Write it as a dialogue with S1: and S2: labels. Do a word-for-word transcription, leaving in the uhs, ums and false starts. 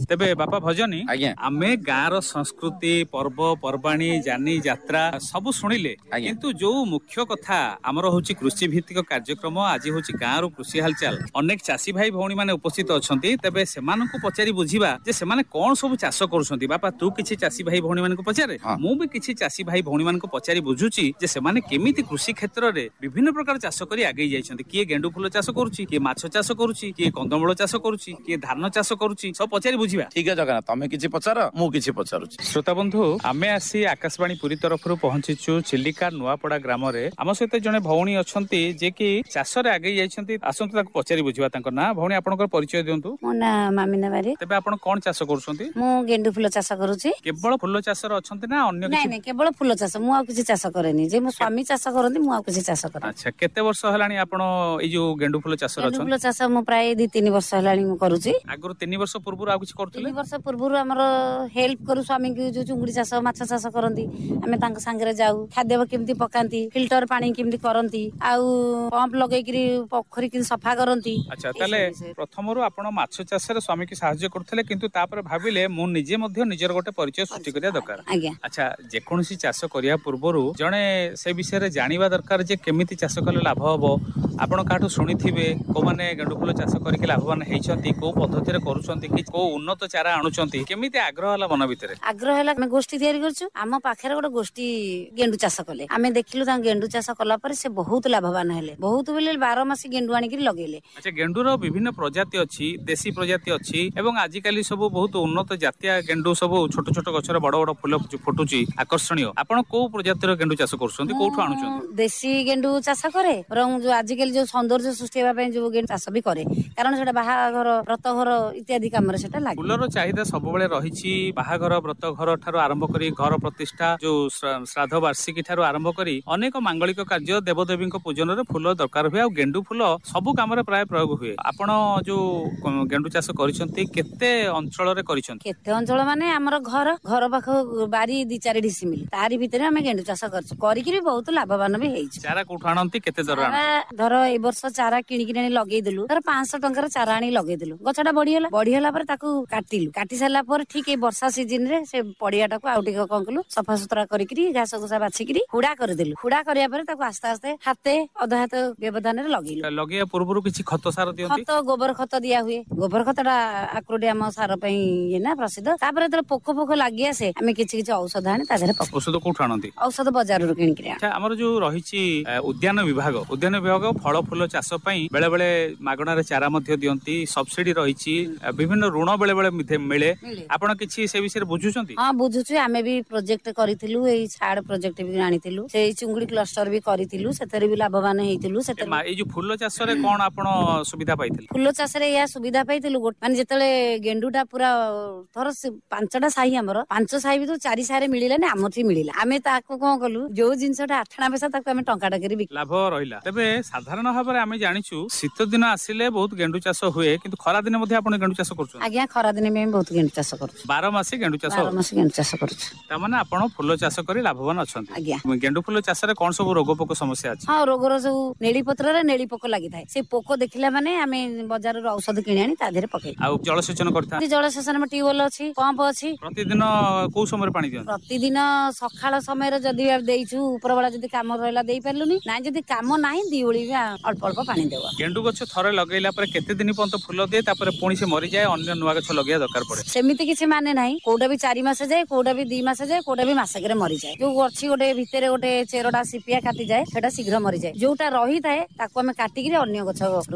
S1: तेबे बापा भजनी
S2: आज्ञा
S1: आमे गाँव संस्कृति पर्व पर्वाणी जानी यात्रा सब शुणिले किंतु जो मुख्य कथा आमर होची कृषि भित्तिक कार्यक्रम आज होची गाँव रो कृषि हालचाल अनेक चाषी भाई भौणी माने उपस्थित अछंती तेबे सेमानकु पचारि बुझिबा जे सेमाने कोन सब चाष करूछंती बापा तू किछि चाषी भाई भौणी मानकु पचारे मु भी किछि चाषी भाई भौणी मानकु पचारि बुझुची जे सेमाने केमिति कृषि क्षेत्र रे विभिन्न प्रकार चाष करी आगे जाइछंती किए गेंडु फूल चाष करूची किए माछ चाष करूची किए कंदमूल चाष करूची किए धान चाष करूची सब पचारि बुझिबा
S2: ठीक है जगन्नाथ तमे किछि पचार मु किछि पचारुची।
S1: श्रोता बंधु आमे आसी आकाशवाणी पुरी तरफ पहुंचीचु चिलिका नुआपड़ा ग्राम रे आम सहित जने भौणी अछंती जे कि चाष रे आगे जाइछंती आसंतु ताको पचारि बुझिबा तांको ना भौणी आपनकर परिचय दियंतु।
S3: मो ना मामिना बारी।
S1: तबे आपण कोन चाष करूछंती?
S3: मु गेंडु फूल चाष करूची।
S1: केवल फूल चाष रे अछंती ना अन्य
S3: किछि? नै नै केवल फूल चाष मु आ किछि चाष करेनी जे मो स्वामी चाष करंती मु आ किछि चाष करे।
S1: अच्छा केते वर्ष हलानी आपण ए जो गेंडु फूल चाष रे अछंती?
S3: गेंडु फूल चाष मु प्राय दो तीन वर्ष हलानी मु करूची।
S1: आगुर तीन वर्ष पूर्व आ किछि करथले?
S3: तीन वर्ष पूर्व हमर हेल्प करू स्वामी के जो चुंगुडी चाष माछ चाष करंती हमें तांक संगे जाऊ खाद्य केमती पकांती फिल्टर पानी केमती करंती आउ पंप लगै करी पोखरी कि सफा करंती।
S1: अच्छा ताले प्रथमरो आपण माछ चाष रे स्वामी के सहाय्य करथले किंतु तापर भाबिले मु निजे मध्ये निजर गोटे परिचय सृष्टि करिया दरकार। अच्छा जे कोनसी चाष करिया पूर्वरु जणे से विषय रे जानिबा दरकार जे केमिति चाष कले लाभ हबो आपण काठू सुनिथिबे को माने गेंडु फूल चाष करके लाभवान हेइछंती को पद्धति रे करूछंती कि को उन्नत चारा आणुछंती केमिति आग्रह हला मन भितरे?
S3: आग्रह हला हम गोष्ठी तयारी करछु आम पाखरे गोटे गोष्ठी गेंडु चाष कले आमे देखिलु ता गेंडु चाष कला पर से बहुत लाभवान हेले बहुत बेले बारह मासी गेंडु आनी कि लगेले।
S1: अच्छा गेंडु रो विभिन्न प्रजाति अछि देशी प्रजाति अछि एवं आजि काली सब बहुत उन्नत जातीय गेंडु सब छोट छोट गछरे बड़ बड़ फूल फुटुची आकर्षणीय आपण को प्रजाति रो गेंडु चाष करछंती कोठु आणुछंती?
S3: देशी गेंडु चाष करे रंग जो आजि काली जो सौंदर्य सृष्टि हेबा पे जो गेंडु चाष भी करे कारण सेटा बाहाघर व्रतघर इत्यादि काम रे सेटा लागे।
S1: फूलर चाहिदा सब बेले रहिछि बाहाघर व्रतघर ठारो आरंभ करी घर प्रतिष्ठा जो श्राद्ध वार्षिकी ठारो आरंभ करी अनेक मांगलिक कार्य देवदेवी पूजन रे फूल दरकार हुए आ गेंडु फूल सब काम रे प्राय प्रयोग हुए। आपण जो गेंडु चाष करिसंती केते अंचल रे करिसंती? केते
S3: अंचल माने हमर घर घर पाख बारी दि चार ढिसी मिल तारी भितरे हम गेंडु चाष करछु करिकि भी बहुत लाभवान भी हेछि।
S1: चारा कोठु आणंती केते दर आण?
S3: धर ए वर्ष चारा किनि किनि लगेइ देलु धर पाँच सौ टंका चारा आनी लगेइ देलु गछटा बढ़ी होला बढ़ी होला पर ताकू काटिलु काटी साला पर ठीक ए वर्षा सीजन रे से पड़ियाटा को आउटी कं कलु सफा सुतरा करिकि घास घुसा बाछि करी हुडा कर देलु हुडा करिया पर ताकू आस्ते आस्ते हाथे अधा हाथ व्यवधान रे लगेइलु
S1: लगेया पूर्वरु किछि खत सार दियंती?
S3: खत गोबर खत दिया हुए गोबर खतटा आक्रोडियम सार पई ये ना प्रसिद्ध तापर त पोक पोक लागि आसे हमें किछि किछि औषध आनी ता धरे
S1: औषध कोठु आणंती?
S3: औषध बाजार रो किनि किरा।
S1: अच्छा हमर जो रहिछि उद्यान विभाग उद्यान विभाग फल फूल चाष पई बेले बेले मागणा रे चारा मध्ये दियंती सब्सिडी रहिछि विभिन्न ऋण बेले बेले मिले आपण किछि से विषय बुझुछंती?
S3: हां बुझुछु हमें भी प्रोजेक्ट करिथिलु एई छाड़ प्रोजेक्ट भी आनिथिलु से चुंगुडी क्लस्टर भी करिथिलु सेतरे भी लाभवान हेइथिलु सेतरे
S1: ए जो फूल चाष रे कोन आपण सुविधा पाइथिलु?
S3: फूल चाष रे या सुविधा पाइथिलु माने जेतले गेंडुटा पूरा थर पांचटा साही हमर पांच साही भी तो चारि सारे मिलिला ने हमथि मिलिला आमे ताको कोन कलु जो जिंसटा आठना पैसा ताको आमे टंका टकरी बिक
S1: लाभ रहिला। तबे साधारण भाबरे आमे जानिछु शीत दिन आसिले बहुत गेंडु चाष हुए किंतु खरा दिन मध्ये आपण गेंडु चाष करछु?
S3: आज्ञा खरा दिन में बहुत गेंडु चाष करछु
S1: बारह मासी गेंडु चाष
S3: बारह मासी गेंडु चाष करछु
S1: त माने आपण फूल चाष करी लाभवान अछंती?
S3: आज्ञा
S1: गेंडु फूल चाष रे कोन सब रोग पोक समस्या अछि?
S3: हां रोग रो सब नेली पत्र रे नेली पोक लागि थाए से पोक देखिला माने आमे बाजार रो औषध किनि आनी ता धरे पकै
S1: आ जल सेचन करथा?
S3: जल सेचन में ट्यूबवेल अछि पंप अछि
S1: प्रतिदिन को समय पानी दियन?
S3: प्रतिदिन सखाळ समय रे जदी देइछु उपरबेला जदी काम रहला देई परलुनी ना जदी काम नाही दिओळी अल्प अल्प पानी देबो।
S1: गेंडु गछ थरे लगैला पर केते दिन पर्यंत फूल दे तापर पुणी से मरि जाय अन्य नुवा गछ लगिया दरकार पड़े?
S3: सेमिति किछि माने नाही कोडा भी चार मास जाय कोडा भी दो मास जाय कोडा भी मासके रे मरि जाय जो गछि गोटे भितरे गोटे चेरोडा सिपिया काटी जाय सेटा शीघ्र मरि जाय जोटा रही थाए ताको हम काटी कि अन्य गछ